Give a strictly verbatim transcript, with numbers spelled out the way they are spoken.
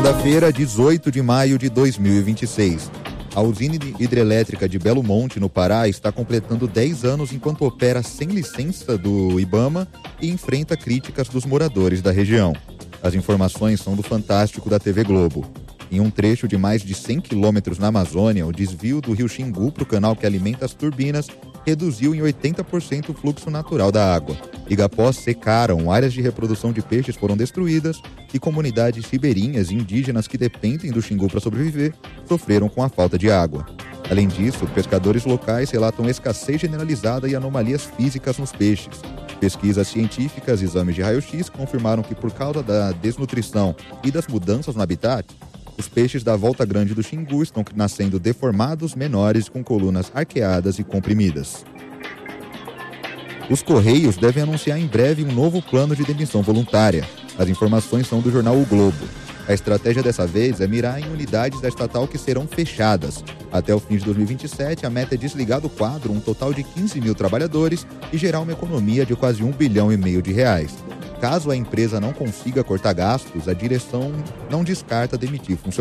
Segunda-feira, dezoito de maio de dois mil e vinte e seis. A usina hidrelétrica de Belo Monte, no Pará, está completando dez anos enquanto opera sem licença do IBAMA e enfrenta críticas dos moradores da região. As informações são do Fantástico da T V Globo. Em um trecho de mais de cem quilômetros na Amazônia, o desvio do rio Xingu para o canal que alimenta as turbinas reduziu em oitenta por cento o fluxo natural da água. Igapós secaram, áreas de reprodução de peixes foram destruídas e comunidades ribeirinhas e indígenas que dependem do Xingu para sobreviver sofreram com a falta de água. Além disso, pescadores locais relatam escassez generalizada e anomalias físicas nos peixes. Pesquisas científicas e exames de raio-x confirmaram que, por causa da desnutrição e das mudanças no habitat, os peixes da Volta Grande do Xingu estão nascendo deformados, menores, com colunas arqueadas e comprimidas. Os Correios devem anunciar em breve um novo plano de demissão voluntária. As informações são do jornal O Globo. A estratégia dessa vez é mirar em unidades da estatal que serão fechadas. Até o fim de dois mil e vinte e sete, a meta é desligar do quadro um total de quinze mil trabalhadores e gerar uma economia de quase um bilhão e meio de reais. Caso a empresa não consiga cortar gastos, a direção não descarta demitir funcionários.